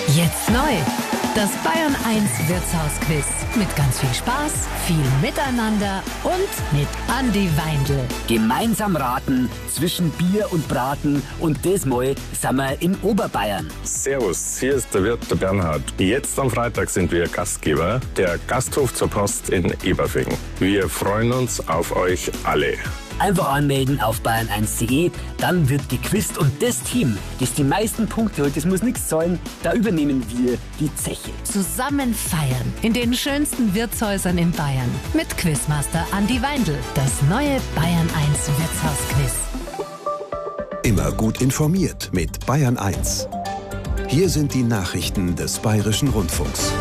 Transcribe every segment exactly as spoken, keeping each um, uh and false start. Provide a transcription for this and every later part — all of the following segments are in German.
Jetzt neu. Das Bayern eins Wirtshausquiz. Mit ganz viel Spaß, viel Miteinander und mit Andi Weindl. Gemeinsam raten zwischen Bier und Braten und diesmal sind wir in Oberbayern. Servus, hier ist der Wirt, der Bernhard. Jetzt am Freitag sind wir Gastgeber, der Gasthof zur Post in Eberfing. Wir freuen uns auf euch alle. Einfach anmelden auf bayern eins punkt de, dann wird gequizt und das Team, das die meisten Punkte holt, das muss nichts zahlen, da übernehmen wir die Zeche. Zusammen feiern in den schönsten Wirtshäusern in Bayern mit Quizmaster Andi Weindl. Das neue Bayern eins Wirtshausquiz. Immer gut informiert mit Bayern eins. Hier sind die Nachrichten des Bayerischen Rundfunks.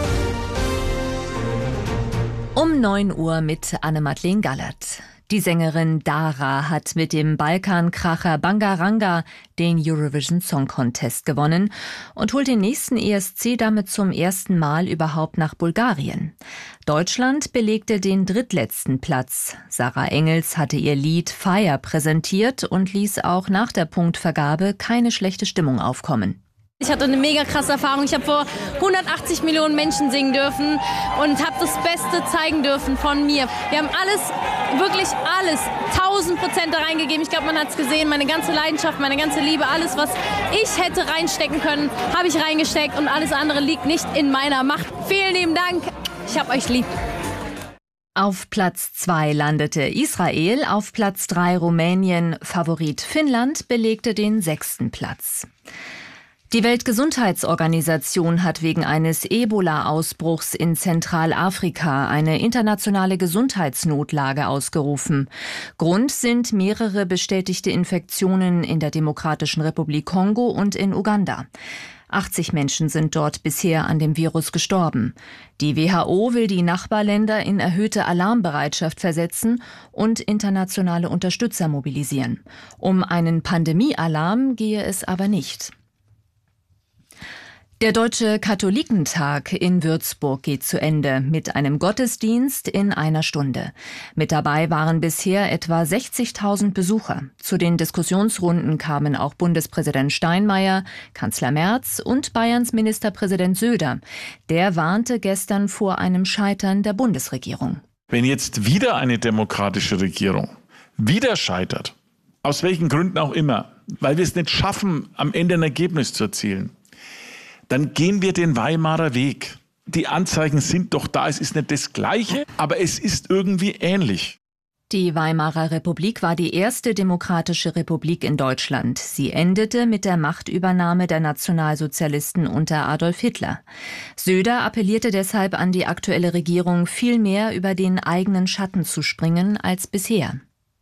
Um neun Uhr mit Anne-Madeleine Gallert. Die Sängerin Dara hat mit dem Balkankracher Bangaranga den Eurovision Song Contest gewonnen und holt den nächsten E S C damit zum ersten Mal überhaupt nach Bulgarien. Deutschland belegte den drittletzten Platz. Sarah Engels hatte ihr Lied Fire präsentiert und ließ auch nach der Punktvergabe keine schlechte Stimmung aufkommen. Ich hatte eine mega krasse Erfahrung. Ich habe vor hundertachtzig Millionen Menschen singen dürfen und habe das Beste zeigen dürfen von mir. Wir haben alles, wirklich alles, tausend Prozent da reingegeben. Ich glaube, man hat es gesehen, meine ganze Leidenschaft, meine ganze Liebe, alles, was ich hätte reinstecken können, habe ich reingesteckt und alles andere liegt nicht in meiner Macht. Vielen lieben Dank. Ich habe euch lieb. Auf Platz zwei landete Israel, auf Platz drei Rumänien. Favorit Finnland belegte den sechsten Platz. Die Weltgesundheitsorganisation hat wegen eines Ebola-Ausbruchs in Zentralafrika eine internationale Gesundheitsnotlage ausgerufen. Grund sind mehrere bestätigte Infektionen in der Demokratischen Republik Kongo und in Uganda. achtzig Menschen sind dort bisher an dem Virus gestorben. Die W H O will die Nachbarländer in erhöhte Alarmbereitschaft versetzen und internationale Unterstützer mobilisieren. Um einen Pandemiealarm gehe es aber nicht. Der Deutsche Katholikentag in Würzburg geht zu Ende mit einem Gottesdienst in einer Stunde. Mit dabei waren bisher etwa sechzigtausend Besucher. Zu den Diskussionsrunden kamen auch Bundespräsident Steinmeier, Kanzler Merz und Bayerns Ministerpräsident Söder. Der warnte gestern vor einem Scheitern der Bundesregierung. Wenn jetzt wieder eine demokratische Regierung wieder scheitert, aus welchen Gründen auch immer, weil wir es nicht schaffen, am Ende ein Ergebnis zu erzielen, dann gehen wir den Weimarer Weg. Die Anzeichen sind doch da, es ist nicht das Gleiche, aber es ist irgendwie ähnlich. Die Weimarer Republik war die erste demokratische Republik in Deutschland. Sie endete mit der Machtübernahme der Nationalsozialisten unter Adolf Hitler. Söder appellierte deshalb an die aktuelle Regierung, viel mehr über den eigenen Schatten zu springen als bisher.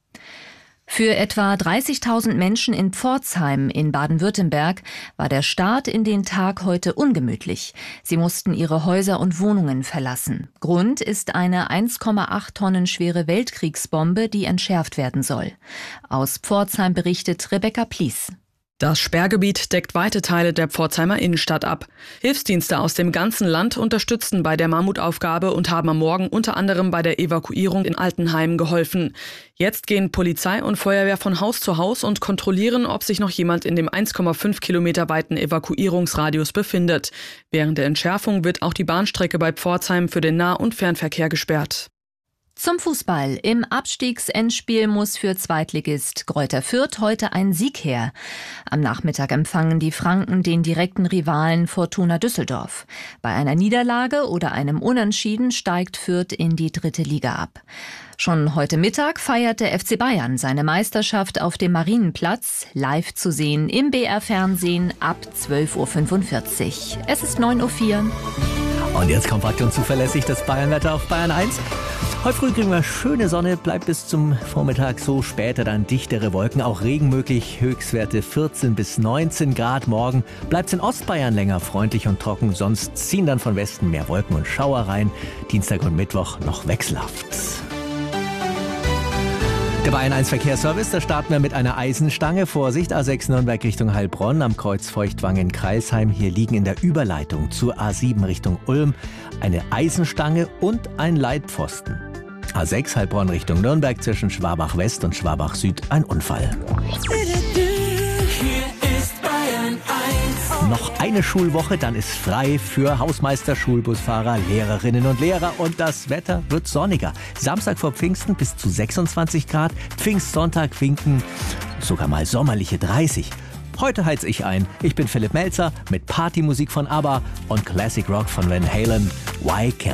Für etwa dreißigtausend Menschen in Pforzheim in Baden-Württemberg war der Start in den Tag heute ungemütlich. Sie mussten ihre Häuser und Wohnungen verlassen. Grund ist eine eins Komma acht Tonnen schwere Weltkriegsbombe, die entschärft werden soll. Aus Pforzheim berichtet Rebecca Plies. Das Sperrgebiet deckt weite Teile der Pforzheimer Innenstadt ab. Hilfsdienste aus dem ganzen Land unterstützten bei der Mammutaufgabe und haben am Morgen unter anderem bei der Evakuierung in Altenheim geholfen. Jetzt gehen Polizei und Feuerwehr von Haus zu Haus und kontrollieren, ob sich noch jemand in dem eins Komma fünf Kilometer weiten Evakuierungsradius befindet. Während der Entschärfung wird auch die Bahnstrecke bei Pforzheim für den Nah- und Fernverkehr gesperrt. Zum Fußball. Im Abstiegsendspiel muss für Zweitligist Greuther Fürth heute ein Sieg her. Am Nachmittag empfangen die Franken den direkten Rivalen Fortuna Düsseldorf. Bei einer Niederlage oder einem Unentschieden steigt Fürth in die dritte Liga ab. Schon heute Mittag feiert der F C Bayern seine Meisterschaft auf dem Marienplatz, live zu sehen im B R-Fernsehen ab zwölf Uhr fünfundvierzig. Es ist neun Uhr vier. Und jetzt kompakt und zuverlässig das Bayernwetter auf Bayern eins. Heute früh kriegen wir schöne Sonne, bleibt bis zum Vormittag so, später dann dichtere Wolken, auch Regen möglich, Höchstwerte vierzehn bis neunzehn Grad. Morgen bleibt es in Ostbayern länger freundlich und trocken, sonst ziehen dann von Westen mehr Wolken und Schauer rein. Dienstag und Mittwoch noch wechselhaft. Der Bayern eins Verkehrsservice, da starten wir mit einer Eisenstange. Vorsicht, A sechs Nürnberg Richtung Heilbronn, am Kreuz Feuchtwangen-Kreisheim. Hier liegen in der Überleitung zur A sieben Richtung Ulm eine Eisenstange und ein Leitpfosten. A sechs Heilbronn Richtung Nürnberg, zwischen Schwabach West und Schwabach Süd ein Unfall. Hier ist Bayern eins. Noch eine Schulwoche, dann ist frei für Hausmeister, Schulbusfahrer, Lehrerinnen und Lehrer und das Wetter wird sonniger. Samstag vor Pfingsten bis zu sechsundzwanzig Grad, Pfingstsonntag winken sogar mal sommerliche dreißig. Heute heiz ich ein. Ich bin Philipp Melzer mit Partymusik von ABBA und Classic Rock von Van Halen. Why Can't